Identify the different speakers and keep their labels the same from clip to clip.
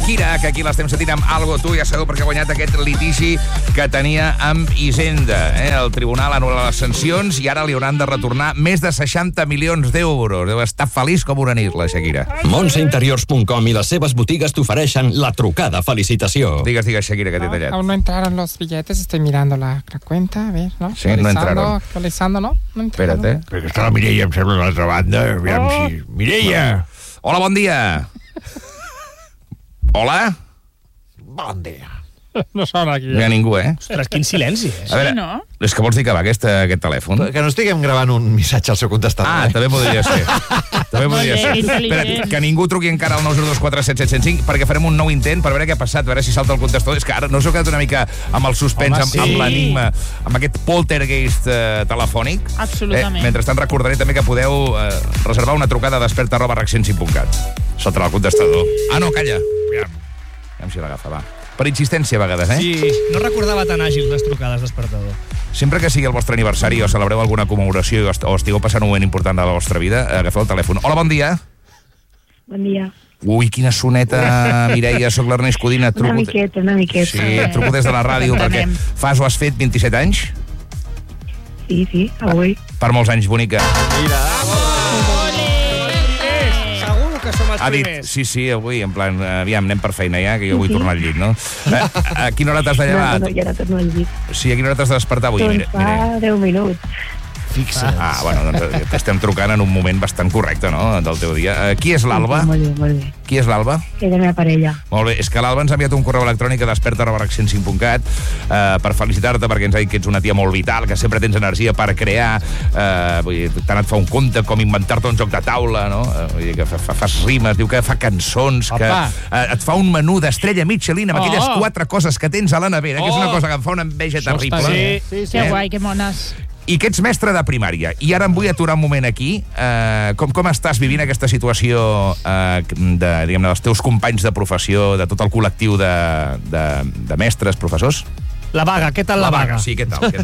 Speaker 1: Shakira, que aquí l'estem sentint amb Algo Tu, ja sabeu perquè ha guanyat aquest litigi que tenia amb Hisenda. El tribunal ha anul·lat les sancions i ara li hauran de retornar més de 60 milions d'euros. Deu estar feliç com una nit, la Shakira.
Speaker 2: MontseInteriors.com i les seves botigues t'ofereixen la trucada felicitació.
Speaker 1: Digues, Shakira, que t'he tallat.
Speaker 3: Aún no entraron los billetes, estoy mirando la cuenta, a ver, ¿no?
Speaker 1: Sí, no entraron.
Speaker 3: Actualizando, ¿no? No entraron.
Speaker 1: Espera't,
Speaker 4: Perquè està la Mireia, em sembla, a l'altra banda. Aviam si... Mireia!
Speaker 1: Hola, bon dia. Hola?
Speaker 4: Bon dia.
Speaker 3: No sona aquí.
Speaker 1: No hi ha ningú,
Speaker 5: Ostres, quin silenci,
Speaker 1: A veure, és que vols dir que va aquest telèfon?
Speaker 4: Que no estiguem gravant un missatge al seu contestador.
Speaker 1: També podria ser. També podria ser. Espera, que ningú truqui encara al 902477705 perquè farem un nou intent per veure què ha passat, a veure si salta el contestador. És que ara no us heu quedat una mica amb el suspens, amb l'enigma, amb aquest poltergeist telefònic?
Speaker 6: Absolutament.
Speaker 1: Mentrestant recordaré també que podeu reservar una trucada a desperta@rec105.cat. Saltarà el contestador. Ah, no, calla. Aviam si l'agafa, va. Per insistència, a vegades,
Speaker 5: Sí, no recordava tan àgils les trucades despertador.
Speaker 1: Sempre que sigui el vostre aniversari o celebreu alguna commemoració o estigueu passant un moment important de la vostra vida, agafeu el telèfon. Hola, bon dia.
Speaker 7: Bon dia.
Speaker 1: Ui, quina soneta, Mireia, soc l'Ernest Codina.
Speaker 7: Una miqueta.
Speaker 1: Sí, et truco des de la ràdio perquè fas o has fet 27 anys?
Speaker 7: Sí, avui.
Speaker 1: Per molts anys, bonica.
Speaker 4: Mira.
Speaker 5: Segur que som els
Speaker 1: Ha dit,
Speaker 5: primers.
Speaker 1: sí, avui, en plan, aviam, anem per feina ja, que jo vull tornar al llit, no? A quina hora t'has de llevar?
Speaker 7: No, ja ara torno al llit.
Speaker 1: Sí, a quina hora t'has de despertar avui?
Speaker 7: Doncs fa 10 minuts.
Speaker 1: Fixa't. Bueno, doncs t'estem trucant en un moment bastant correcte, no?, del teu dia. Qui és l'Alba?
Speaker 7: Molt bé.
Speaker 1: Qui és l'Alba?
Speaker 7: És la meva parella.
Speaker 1: Molt bé, és que l'Alba ens ha enviat un correu electrònic a desperta@rec105.cat per felicitar-te perquè ens ha dit que ets una tia molt vital, que sempre tens energia per crear, vull dir, tant et fa un conte com inventar-te un joc de taula, no? Vull dir que fas rimes, diu que fa cançons, que et fa un menú d'estrella Michelin amb aquelles 4 coses que tens a la nevera, que és una cosa que em fa una enveja terrible.
Speaker 6: Sí. Que guai, que mones.
Speaker 1: I que ets mestre de primària. I ara em vull aturar un moment aquí. Com estàs vivint aquesta situació dels teus companys de professió, de tot el col·lectiu de mestres, professors?
Speaker 5: La vaga, què tal la vaga?
Speaker 1: Sí, què tal?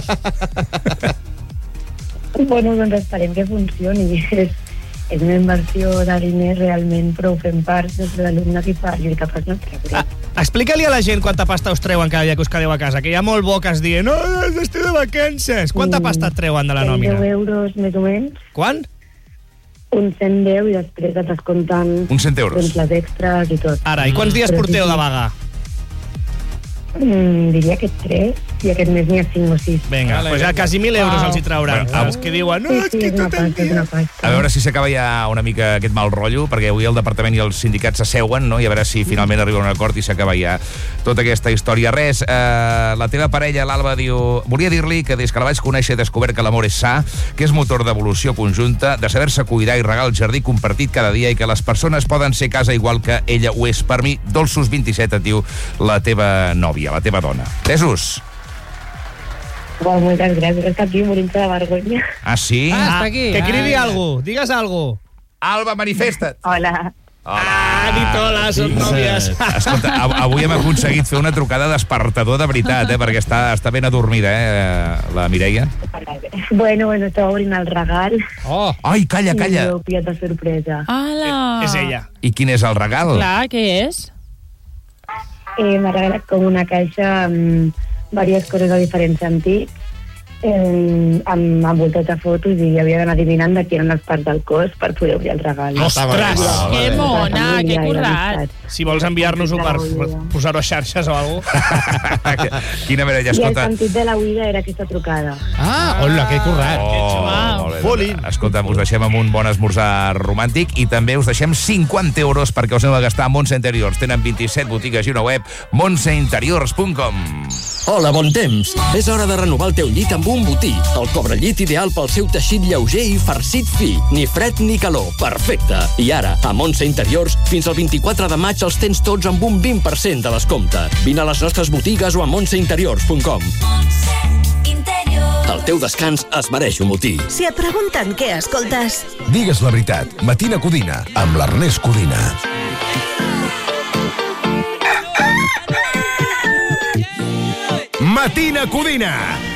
Speaker 7: Bueno, doncs esperem que funcioni. És una inversió de diners realment, però ho fem part des de l'alumnes i per lluitar pels nostres drets.
Speaker 5: Explica-li a la gent quanta pasta us treuen cada dia que us quedeu a casa, que hi ha molt boques dient estic de vacances. Quanta pasta et treuen de la nòmina?
Speaker 7: 10 euros més o menys.
Speaker 5: Quan?
Speaker 7: Uns 110 i després et descompten
Speaker 1: uns 100 euros.
Speaker 7: les extras i tot.
Speaker 5: Ara, i quants dies porteu de vaga?
Speaker 7: Diria que 3, i aquest mes n'hi ha 5 o 6.
Speaker 5: Vinga, doncs ja quasi 1.000 euros els hi trauran. Els que diuen, és que tot el dia...
Speaker 1: A veure si s'acaba ja una mica aquest mal rotllo, perquè avui el departament i els sindicats s'asseuen, no?, i a veure si finalment arriba a un acord i s'acaba ja tota aquesta història. Res, la teva parella, l'Alba, diu... Volia dir-li que des que la vaig conèixer he descobert que l'amor és sa, que és motor d'evolució conjunta, de saber-se cuidar i regar el jardí compartit cada dia i que les persones poden ser casa igual que ella ho és. Per mi, Dolços 27 et diu la teva nòvia, la teva dona. Besos.
Speaker 7: Moltes gràcies, està aquí morint-se de vergonya.
Speaker 1: Ah, sí?
Speaker 3: Està aquí.
Speaker 5: Que cridi algú, digues algú.
Speaker 1: Alba, manifesta't.
Speaker 7: Hola.
Speaker 5: Nit, hola, són nòvies.
Speaker 1: Escolta, avui hem aconseguit fer una trucada despertador de veritat, perquè està ben adormida, la Mireia.
Speaker 7: Bueno, estava obrint el regal.
Speaker 1: Ai, calla.
Speaker 7: I m'heu pillat de sorpresa.
Speaker 6: Ala.
Speaker 5: És ella.
Speaker 1: I quin és el regal?
Speaker 6: Clar, què és?
Speaker 7: M'ha regalat com una caixa amb diverses coses de diferents sentits, amb envoltats de fotos, i havia d'anar adivinant de qui eren les parts del cos per poder obrir el regal.
Speaker 5: Ostres!
Speaker 6: Que mona, que currat.
Speaker 5: Si vols enviar-nos-ho per posar-ho a xarxes o alguna cosa.
Speaker 1: Quina merella,
Speaker 7: I el
Speaker 1: escolta.
Speaker 7: sentit de la vida era aquesta trucada.
Speaker 3: Hola, que currat.
Speaker 1: Molt bé. Escolta, us deixem amb un bon esmorzar romàntic i també us deixem 50 euros perquè us aneu a gastar a Montse Interiors. Tenen 27 botigues i una web, montseInteriors.com.
Speaker 2: Hola, bon temps. És hora de renovar el teu llit amb un botí. El cobrellit ideal pel seu teixit lleuger i farcit fi. Ni fred ni calor. Perfecte. I ara, a Montse Interiors, fins al 24 de maig els tens tots amb un 20% de descompte. Vine a les nostres botigues o a montseInteriors.com. El teu descans es mereix un botí.
Speaker 8: Si et pregunten què escoltes...
Speaker 9: Digues la veritat. Matina Codina, amb l'Ernest Codina. Matina Codina.